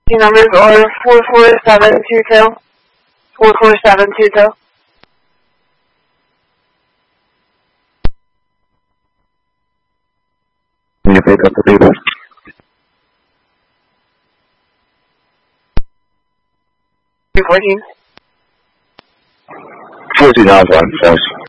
The numbers are 44722, 44722. Can you pick up the people? 214. 14 Alpha, thanks.